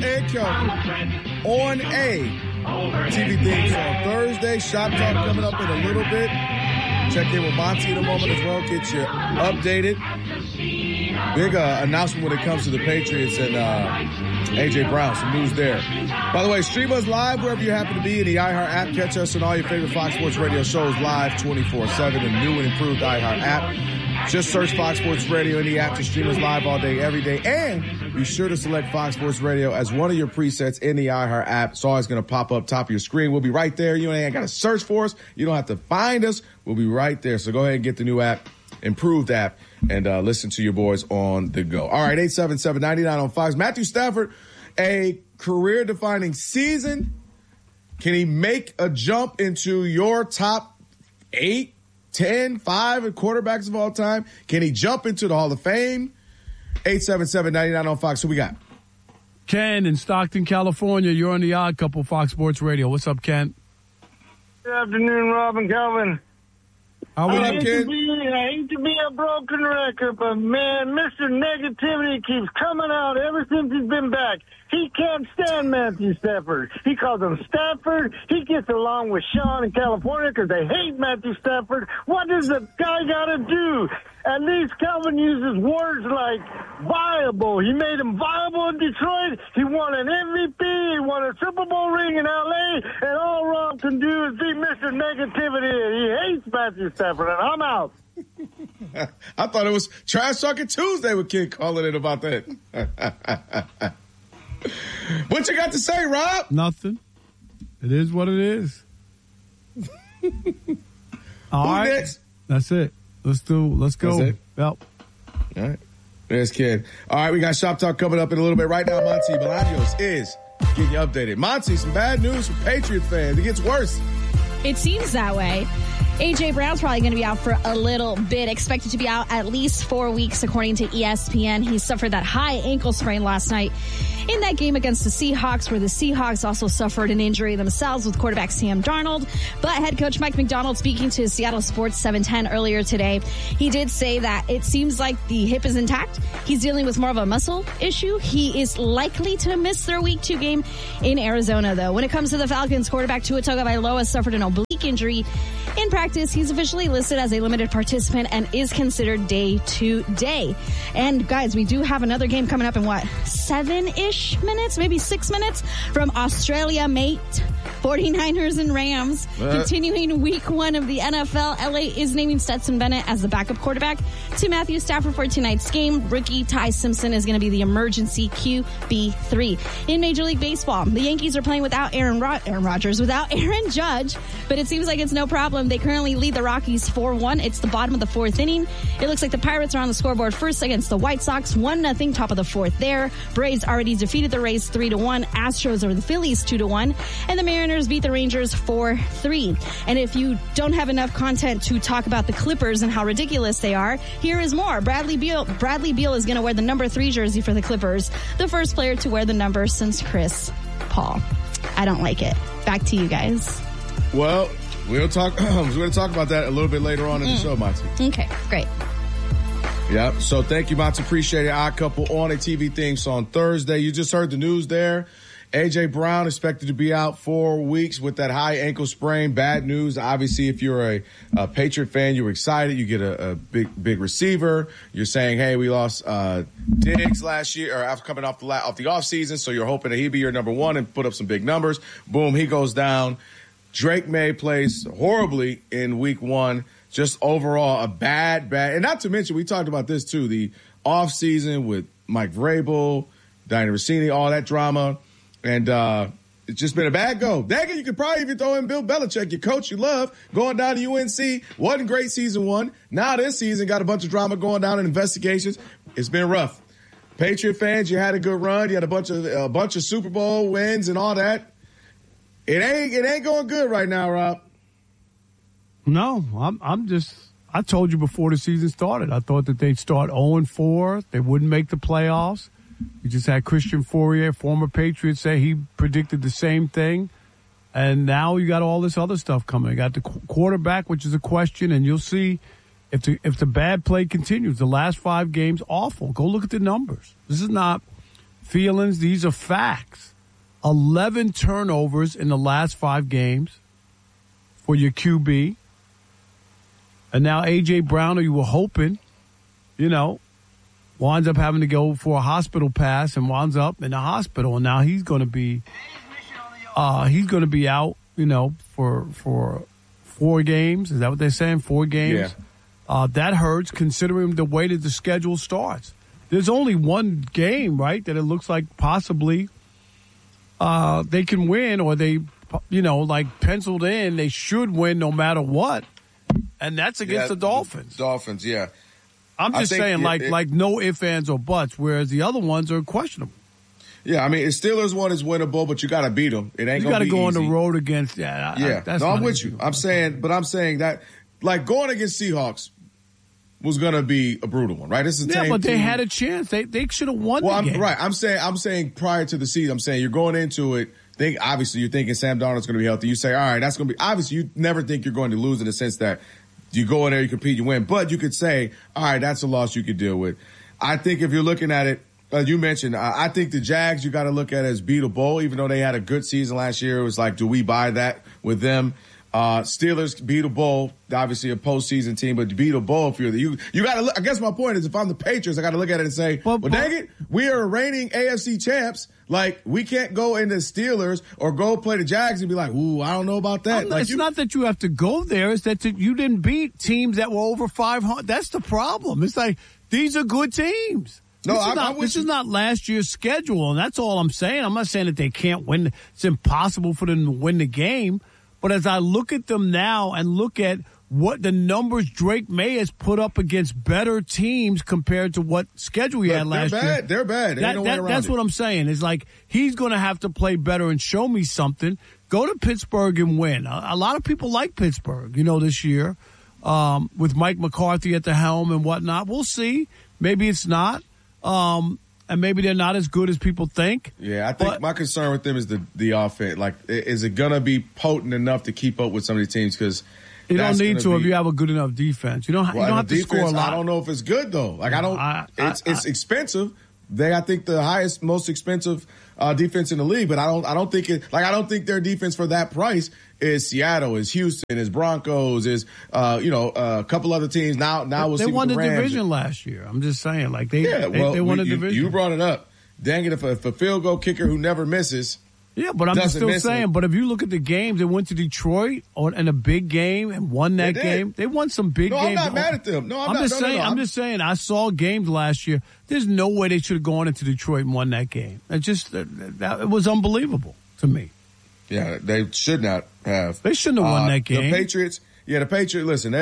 and Kelvin on a TV theme song Thursday. Shop Talk coming up in a little bit. Check in with Monty in a moment as well. Get you updated. Big announcement when it comes to the Patriots and A.J. Brown. Some news there. By the way, stream us live wherever you happen to be in the iHeart app. Catch us on all your favorite Fox Sports Radio shows live 24/7 in the new and improved iHeart app. Just search Fox Sports Radio in the app to stream us live all day, every day. And be sure to select Fox Sports Radio as one of your presets in the iHeart app. It's always going to pop up top of your screen. We'll be right there. You ain't got to search for us. You don't have to find us. We'll be right there. So go ahead and get the new app, improved app, and listen to your boys on the go. All right, 877-99 on Fox. Matthew Stafford, a career-defining season. Can he make a jump into your top 8, 10, 5 quarterbacks of all time? Can he jump into the Hall of Fame? 877-99 on Fox. Who we got? Ken in Stockton, California. You're on the Odd Couple, Fox Sports Radio. What's up, Ken? Good afternoon, Rob and Calvin. How are I you, hate to be a broken record, but man, Mr. Negativity keeps coming out ever since he's been back. He can't stand Matthew Stafford. He calls him Stafford. He gets along with Sean in California because they hate Matthew Stafford. What does the guy got to do? At least Calvin uses words like viable. He made him viable in Detroit. He won an MVP. He won a Super Bowl ring in L.A. And all Rob can do is be Mr. Negativity. He hates Matthew Stafford, and I'm out. I thought it was Trash Talking Tuesday with Kid calling it about that. What you got to say, Rob? Nothing. It is what it is. All right. Next? That's it. Let's go. That's it? Yep. All right. There's Kid. All right, we got Shop Talk coming up in a little bit. Right now, Monty Bolaños is getting you updated. Monty, some bad news for Patriot fans. It gets worse. It seems that way. A.J. Brown's probably going to be out for a little bit, expected to be out at least 4 weeks, according to ESPN. He suffered that high ankle sprain last night in that game against the Seahawks, where the Seahawks also suffered an injury themselves with quarterback Sam Darnold. But head coach Mike Macdonald, speaking to Seattle Sports 710 earlier today, he did say that it seems like the hip is intact. He's dealing with more of a muscle issue. He is likely to miss their Week 2 game in Arizona, though. When it comes to the Falcons, quarterback Tua Tagovailoa suffered an oblique injury in practice. He's officially listed as a limited participant and is considered day-to-day. And guys, we do have another game coming up in 7-ish minutes, maybe 6 minutes from Australia, mate. 49ers and Rams. Continuing Week 1 of the NFL, LA is naming Stetson Bennett as the backup quarterback to Matthew Stafford for tonight's game. Rookie Ty Simpson is going to be the emergency QB3. In Major League Baseball, the Yankees are playing without Aaron Rodgers, without Aaron Judge, but it seems like it's no problem. They currently lead the Rockies 4-1. It's the bottom of the 4th inning. It looks like the Pirates are on the scoreboard first against the White Sox, 1-0, top of the 4th there. Braves already defeated the Rays 3-1. Astros over the Phillies 2-1. And the Mariners beat the Rangers 4-3. And if you don't have enough content to talk about the Clippers and how ridiculous they are, here is more. Bradley Beal is going to wear the number 3 jersey for the Clippers, the first player to wear the number since Chris Paul. I don't like it. Back to you guys. Well, we're going to talk about that a little bit later on in the show, Monty. Okay, great. Yeah, so thank you, Monty. Appreciate it. Odd Couple on a TV thing. So on Thursday, you just heard the news there. A.J. Brown expected to be out 4 weeks with that high ankle sprain. Bad news. Obviously, if you're a Patriot fan, you're excited. You get a big receiver. You're saying, hey, we lost Diggs last year, or after coming off the offseason, so you're hoping that he'd be your number 1 and put up some big numbers. Boom, he goes down. Drake May plays horribly in Week 1. Just overall a bad. And not to mention, we talked about this too, the offseason with Mike Vrabel, Diana Rossini, all that drama. And it's just been a bad go. Dang it, you could probably even throw in Bill Belichick, your coach you love, going down to UNC. Wasn't great season 1. Now this season got a bunch of drama going down in investigations. It's been rough. Patriot fans, you had a good run. You had a bunch of Super Bowl wins and all that. It ain't going good right now, Rob. No, I told you before the season started. I thought that they'd start 0-4. They wouldn't make the playoffs. You just had Christian Fourier, former Patriot, say he predicted the same thing. And now you got all this other stuff coming. You got the quarterback, which is a question, and you'll see if the bad play continues. The last 5 games, awful. Go look at the numbers. This is not feelings. These are facts. 11 turnovers in the last 5 games for your QB. And now A.J. Brown, who you were hoping, winds up having to go for a hospital pass and winds up in the hospital. And now he's going to be out, for 4 games. Is that what they're saying? 4 games? Yeah. That hurts considering the way that the schedule starts. There's only one game, right, that it looks like possibly they can win, or they, penciled in, they should win no matter what. And that's against the Dolphins. Dolphins, yeah. I'm just saying, no ifs, ands, or buts, whereas the other ones are questionable. Yeah, I mean, the Steelers one is winnable, but you got to beat them. It ain't going to be easy. You got to go on the road against, I'm with you. I'm saying that, going against Seahawks was going to be a brutal one, right? This is but they had a chance. They should have won the game. Right. I'm saying prior to the season, I'm saying you're going into it. Obviously, you're thinking Sam Darnold's going to be healthy. You say, all right, that's going to be – obviously, you never think you're going to lose in the sense that you go in there, you compete, you win. But you could say, all right, that's a loss you could deal with. I think if you're looking at it, you mentioned, I think the Jags you got to look at as beatable, even though they had a good season last year. It was like, do we buy that with them? Steelers beatable, obviously a postseason team, but beatable if you're you got to look. I guess my point is, if I'm the Patriots, I got to look at it and say, well, dang it, we are reigning AFC champs. Like, we can't go into Steelers or go play the Jags and be like, ooh, I don't know about that. It's not that you have to go there. It's that you didn't beat teams that were over 500. That's the problem. It's like, these are good teams. This is not last year's schedule, and that's all I'm saying. I'm not saying that they can't win. It's impossible for them to win the game. But as I look at them now and look at what the numbers Drake May has put up against better teams compared to what schedule he had last year. They're bad. That's what I'm saying. It's like he's going to have to play better and show me something. Go to Pittsburgh and win. A lot of people like Pittsburgh, this year, with Mike McCarthy at the helm and whatnot. We'll see. Maybe it's not. And maybe they're not as good as people think. Yeah, I think my concern with them is the offense. Like, is it going to be potent enough to keep up with some of these teams? Because you don't need to if you have a good enough defense. You don't have to score a lot. I don't know if it's good, though. Like, it's expensive. I think the highest, most expensive defense in the league, but I don't think their defense for that price is Seattle, is Houston, is Broncos, is a couple other teams. Now we'll see. They won the Rams division last year. I'm just saying, they won the division. You brought it up. Dang it, if a field goal kicker who never misses. Yeah, but I'm just still saying. But if you look at the games, they went to Detroit in a big game and won that game. They won some big games. I'm not mad at them. I'm just saying. I saw games last year. There's no way they should have gone into Detroit and won that game. It was unbelievable to me. Yeah, they should not have. They shouldn't have won that game. The Patriots. Listen,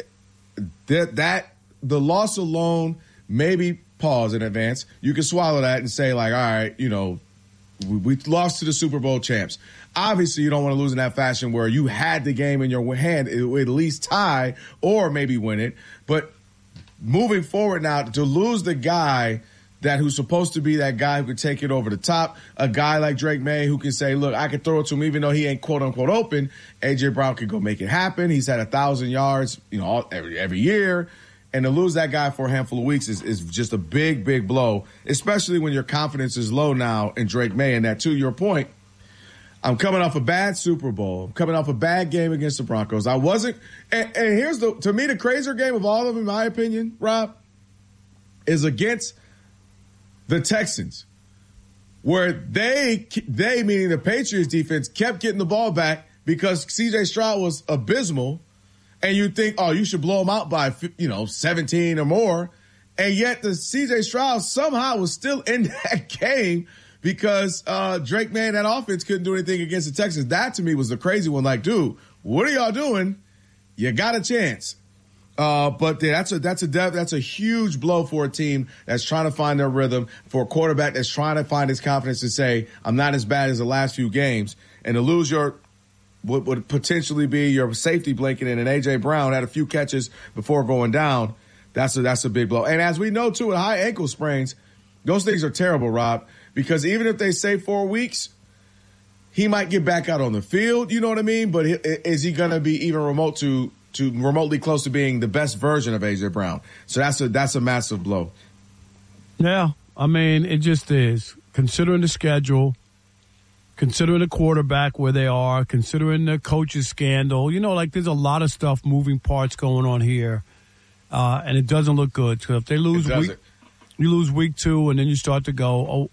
the loss alone, maybe pause in advance. You can swallow that and say, like, all right, we lost to the Super Bowl champs. Obviously, you don't want to lose in that fashion where you had the game in your hand, at least tie or maybe win it. But moving forward now, to lose the guy who's supposed to be that guy who can take it over the top, a guy like Drake May who can say, look, I can throw it to him even though he ain't quote-unquote open. A.J. Brown can go make it happen. He's had 1,000 yards every year. And to lose that guy for a handful of weeks is just a big, big blow, especially when your confidence is low now in Drake May. And that, to your point, I'm coming off a bad Super Bowl. I'm coming off a bad game against the Broncos. I wasn't – and here's to me, the crazier game of all of them, in my opinion, Rob, is against the Texans, where they meaning the Patriots defense, kept getting the ball back because C.J. Stroud was abysmal. And you think, oh, you should blow them out by, 17 or more. And yet the C.J. Stroud somehow was still in that game because Drake May and that offense couldn't do anything against the Texans. That, to me, was the crazy one. Like, dude, what are y'all doing? You got a chance. But that's a huge blow for a team that's trying to find their rhythm, for a quarterback that's trying to find his confidence to say, I'm not as bad as the last few games. And to lose what would potentially be your safety blanket, and A.J. Brown had a few catches before going down. That's a big blow. And as we know, too, with high ankle sprains, those things are terrible, Rob, because even if they say 4 weeks, he might get back out on the field, you know what I mean? But is he going to be even remotely close to being the best version of A.J. Brown? So that's a massive blow. Yeah, I mean, it just is. considering the schedule, considering the quarterback where they are, considering the coach's scandal. Like there's a lot of stuff, moving parts going on here, and it doesn't look good. So if they lose you lose week 2, and then you start to go,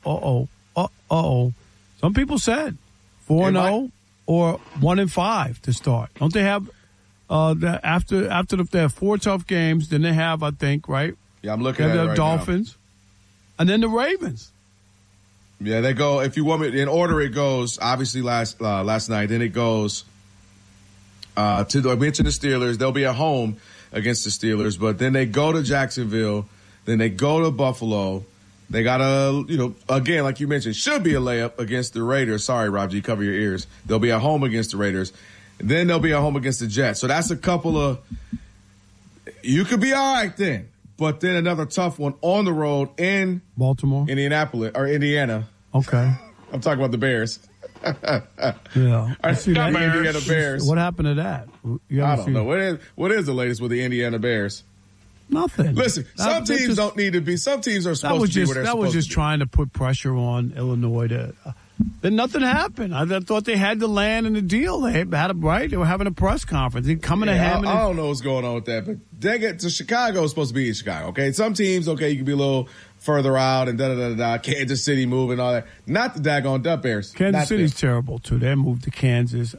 Some people said 4-0 or 1-5 to start. Don't they have after they have 4 tough games? Then they have, I think, right? Yeah, I'm looking at it right Dolphins, and then the Ravens. Yeah, they go. If you want me in order, it goes obviously last night. Then it goes I mentioned the Steelers. They'll be at home against the Steelers, but then they go to Jacksonville. Then they go to Buffalo. They got again, like you mentioned, should be a layup against the Raiders. Sorry, Rob G, cover your ears. They'll be at home against the Raiders. And then they'll be at home against the Jets. So that's a couple of, you could be all right then. But then another tough one on the road in Baltimore, Indianapolis, or Indiana. Okay. I'm talking about the Bears. Yeah. I see that Indiana Bears. What happened to that? I don't know. What is the latest with the Indiana Bears? Nothing. Listen, some teams don't need to be. Some teams are supposed to be where they're supposed to be. That was just trying to put pressure on Illinois. Then nothing happened. I thought they had the land and the deal. They had it right. They were having a press conference. They're coming to Hammond. I don't know what's going on with that, but they get to Chicago. Is supposed to be in Chicago. Okay, some teams, you can be a little further out and da. Kansas City moving all that. Not the daggone Duck Bears. Kansas City's terrible too. They moved to Kansas.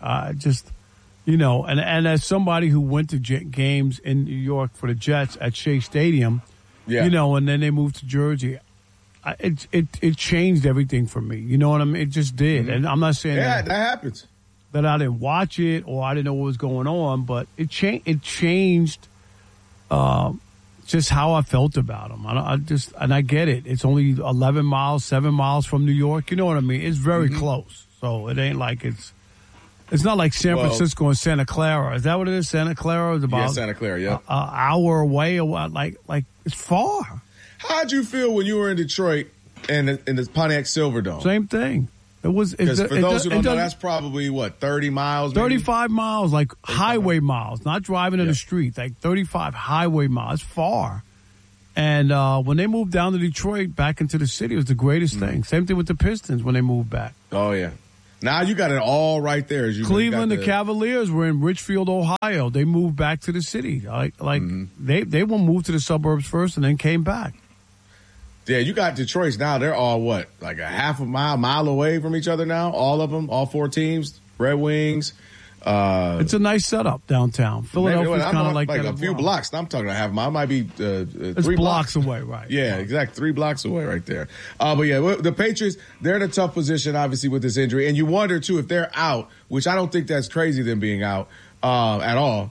And as somebody who went to games in New York for the Jets at Shea Stadium, and then they moved to Jersey, it changed everything for me. You know what I mean? It just did. Mm-hmm. And I'm not saying that happens. That I didn't watch it or I didn't know what was going on, but it changed just how I felt about them. I get it. It's only 11 miles, 7 miles from New York. You know what I mean? It's very close. So it ain't like it's not like San Francisco and Santa Clara. Is that what it is? Santa Clara is about Santa Clara, yeah. An hour away or what? Like it's far. How'd you feel when you were in Detroit and in the Pontiac Silverdome? Same thing. It was because for those who don't know, that's probably 30 miles, 35 miles, like highway miles, not driving in the street, like 35 highway miles. It's far. And when they moved down to Detroit, back into the city, it was the greatest thing. Same thing with the Pistons when they moved back. Oh yeah. Now you got it all right there. Cleveland, the Cavaliers were in Richfield, Ohio. They moved back to the city. They will move to the suburbs first and then came back. Yeah, you got Detroit's now. They're all like a half a mile away from each other now. All of them, all 4 teams, Red Wings. It's a nice setup downtown. Philadelphia's kind of like that a few blocks. I'm talking a half mile. It might be 3 blocks away, right? Yeah, exactly. 3 blocks away right there. But yeah, the Patriots, they're in a tough position, obviously, with this injury. And you wonder, too, if they're out, which I don't think that's crazy, them being out at all.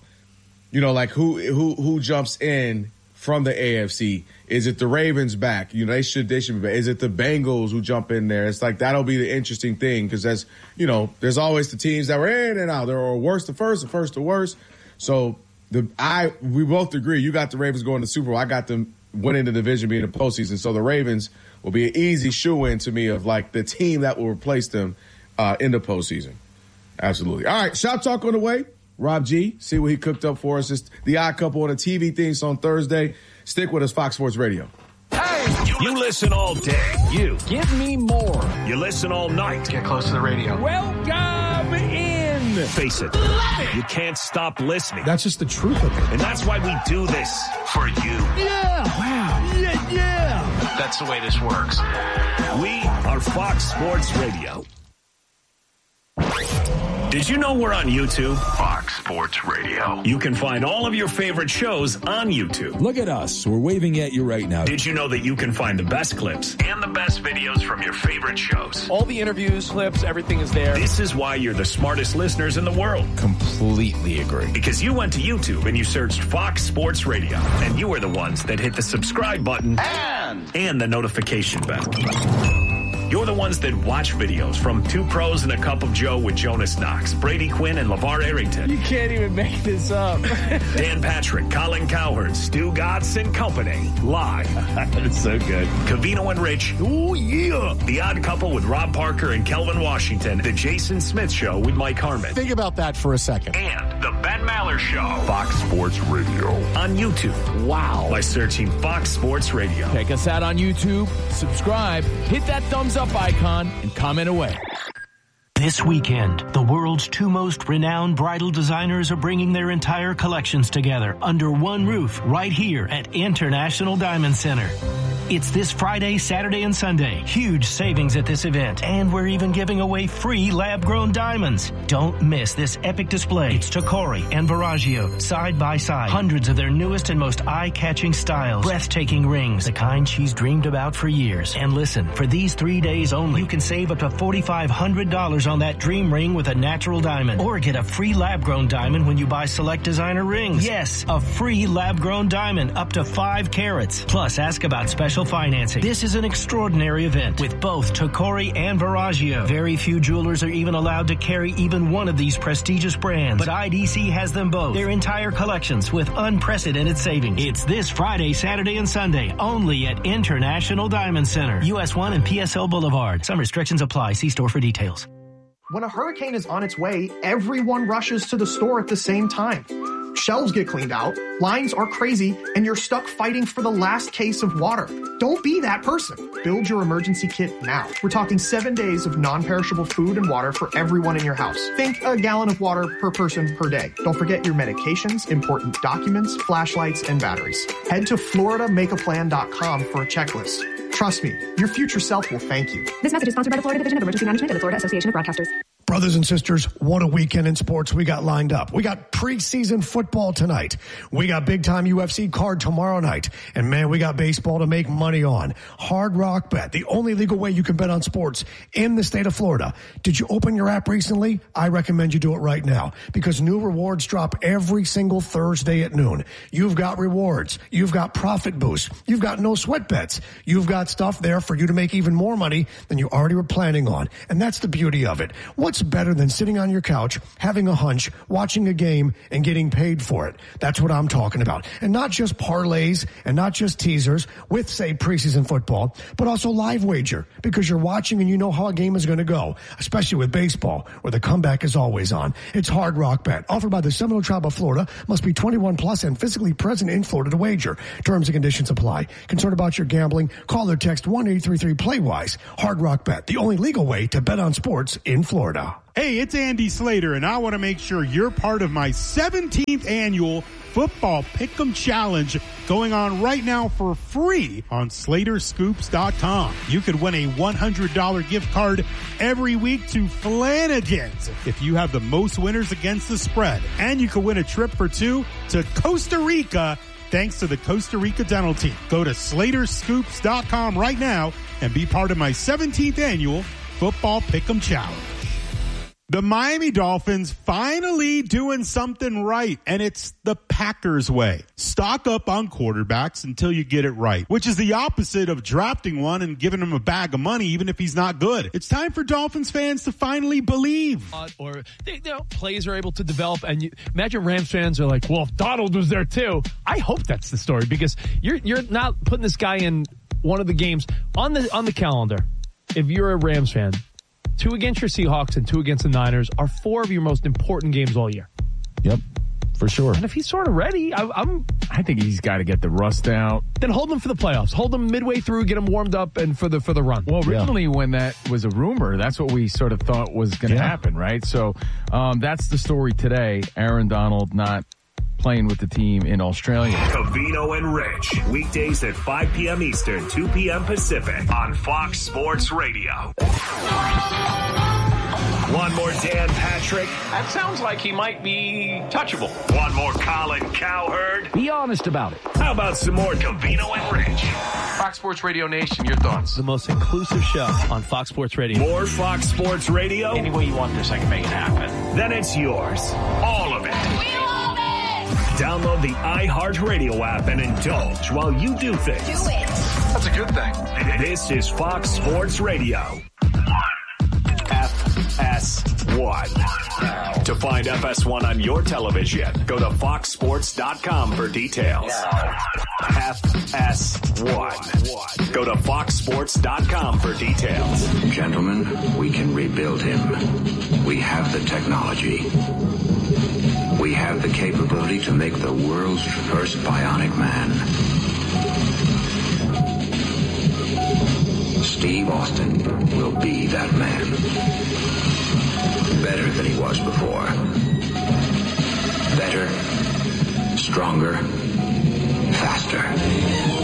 Who jumps in from the AFC? Is it the Ravens back? They should be back. Is it the Bengals who jump in there? It's like that'll be the interesting thing because there's always the teams that were in and out. They're worst to first, and first to worst. So we both agree. You got the Ravens going to the Super Bowl. I got them winning the division, being the postseason. So the Ravens will be an easy shoe-in to me of like the team that will replace them in the postseason. Absolutely. All right, Shop Talk on the way. Rob G, see what he cooked up for us. It's the Odd Couple on a TV thing on Thursday. Stick with us, Fox Sports Radio. Hey, you listen all day. You give me more. You listen all night. Get close to the radio. Welcome in. Face it, you can't stop listening. That's just the truth of it. And that's why we do this for you. Yeah. Wow. Yeah. That's the way this works. We are Fox Sports Radio. Did you know we're on YouTube? Fox Sports Radio. You can find all of your favorite shows on YouTube. Look at us. We're waving at you right now. Did you know that you can find the best clips and the best videos from your favorite shows? All the interviews, clips, everything is there. This is why you're the smartest listeners in the world. Completely agree. Because you went to YouTube and you searched Fox Sports Radio. And you were the ones that hit the subscribe button and the notification bell. You're the ones that watch videos from Two Pros and a Cup of Joe with Jonas Knox, Brady Quinn, and LeVar Arrington. You can't even make this up. Dan Patrick, Colin Cowherd, Stu Gatz and Company. Live. That's so good. Covino and Rich. Oh, yeah. The Odd Couple with Rob Parker and Kelvin Washington. The Jason Smith Show with Mike Harmon. Think about that for a second. And the Ben Maller Show. Fox Sports Radio. On YouTube. Wow. By searching Fox Sports Radio. Check us out on YouTube. Subscribe. Hit that thumbs up up, Icon, and comment away. This weekend, the world's two most renowned bridal designers are bringing their entire collections together under one roof right here at International Diamond Center. It's this Friday, Saturday, and Sunday. Huge savings at this event. And we're even giving away free lab-grown diamonds. Don't miss this epic display. It's Tacori and Verragio, side by side. Hundreds of their newest and most eye-catching styles. Breathtaking rings, the kind she's dreamed about for years. And listen, for these 3 days only, you can save up to $4,500 on that dream ring with a natural diamond. Or get a free lab-grown diamond when you buy select designer rings. Yes, a free lab-grown diamond up to 5 carats. Plus, ask about special financing. This is an extraordinary event with both Tacori and Verragio. Very few jewelers are even allowed to carry even one of these prestigious brands, but IDC has them both. Their entire collections with unprecedented savings. It's this Friday, Saturday, and Sunday only at International Diamond Center, US 1 and PSL Boulevard. Some restrictions apply. See store for details. When a hurricane is on its way, everyone rushes to the store at the same time. Shelves get cleaned out, lines are crazy, and you're stuck fighting for the last case of water. Don't be that person. Build your emergency kit now. We're talking 7 days of non-perishable food and water for everyone in your house. Think a gallon of water per person per day. Don't forget your medications, important documents, flashlights, and batteries. Head to FloridaMakeAPlan.com for a checklist. Trust me, your future self will thank you. This message is sponsored by the Florida Division of Emergency Management and the Florida Association of Broadcasters. Brothers and sisters, what a weekend in sports we got lined up. We got preseason football tonight. We got big-time UFC card tomorrow night. And, man, we got baseball to make money on. Hard Rock Bet, the only legal way you can bet on sports in the state of Florida. Did you open your app recently? I recommend you do it right now because new rewards drop every single Thursday at noon. You've got rewards. You've got profit boosts. You've got no sweat bets. You've got stuff there for you to make even more money than you already were planning on. And that's the beauty of it. What's better than sitting on your couch, having a hunch, watching a game, and getting paid for it? That's what I'm talking about. And not just parlays and not just teasers with, say, preseason football, but also live wager because you're watching and you know how a game is going to go, especially with baseball where the comeback is always on. It's Hard Rock Bet, offered by the Seminole Tribe of Florida, must be 21 plus and physically present in Florida to wager. Terms and conditions apply. Concerned about your gambling? Call or text 1-833-PLAY-WISE. Hard Rock Bet, the only legal way to bet on sports in Florida. Hey, it's Andy Slater, and I want to make sure you're part of my 17th annual Football Pick'em Challenge going on right now for free on SlaterScoops.com. You could win a $100 gift card every week to Flanagan's if you have the most winners against the spread. And you could win a trip for two to Costa Rica thanks to the Costa Rica Dental Team. Go to SlaterScoops.com right now and be part of my 17th annual Football Pick'em Challenge. The Miami Dolphins finally doing something right, and it's the Packers way. Stock up on quarterbacks until you get it right, which is the opposite of drafting one and giving him a bag of money even if he's not good. It's time for Dolphins fans to finally believe. Or plays are able to develop, and imagine Rams fans are like, well, if Donald was there too. I hope that's the story because you're not putting this guy in one of the games on the calendar. If you're a Rams fan, 2 against your Seahawks and 2 against the Niners are 4 of your most important games all year. Yep, for sure. And if he's sort of ready, I think he's got to get the rust out. Then hold him for the playoffs. Hold him midway through, get him warmed up, and for the run. Well, originally when that was a rumor, that's what we sort of thought was going to happen, right? So that's the story today. Aaron Donald not playing with the team in Australia. Covino and Rich, weekdays at 5 p.m. Eastern, 2 p.m. Pacific on Fox Sports Radio. One more Dan Patrick. That sounds like he might be touchable. One more Colin Cowherd. Be honest about it. How about some more Covino and Rich? Fox Sports Radio Nation, your thoughts? The most inclusive show on Fox Sports Radio. More Fox Sports Radio? Any way you want this, I can make it happen. Then it's yours. All of it. We love it! Download the iHeartRadio app and indulge while you do things. Do it. That's a good thing. This is Fox Sports Radio. FS1. To find FS1 on your television, go to foxsports.com for details. FS1. Go to foxsports.com for details. Gentlemen, we can rebuild him. We have the technology. We have the capability to make the world's first bionic man. Steve Austin will be that man. Better than he was before. Better, stronger, faster.